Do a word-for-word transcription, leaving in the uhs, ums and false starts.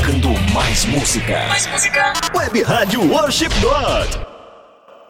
tocando mais música. Mais música. Web Rádio Worship God.